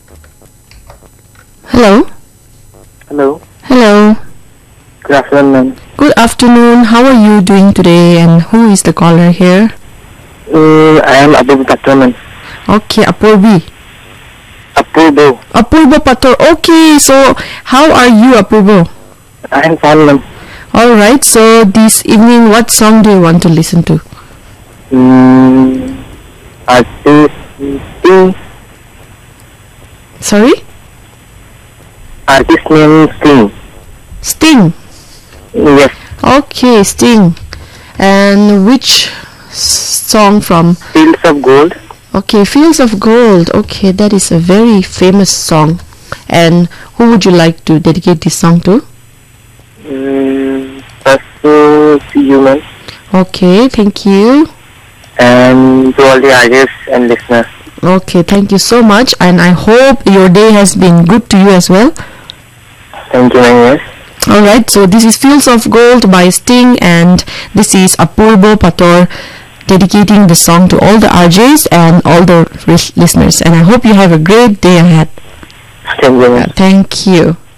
Hello. Hello. Hello. Good afternoon, ma'am. Good afternoon. How are you doing today? And who is the caller here? I am Apurva Pator, ma'am. Okay, Apurvi. Apurva. Apurva Pator. Okay, so how are you, Apurva? I am fine, ma'am. Alright, so this evening, what song do you want to listen to? Artist Sting. Sorry? Artist name Sting. Sting. Yes. Okay, Sting. And which song from? Fields of Gold. Okay, Fields of Gold. Okay, that is a very famous song. And who would you like to dedicate this song to? First to you, ma'am. Okay, thank you. And to all the artists and listeners. Okay, thank you so much. And I hope your day has been good to you as well. Thank you, ma'am. Yes. Alright, so this is Fields of Gold by Sting, and this is Apurva Pator dedicating the song to all the RJs and all the listeners. And I hope you have a great day ahead. Thank you, ma'am. Thank you.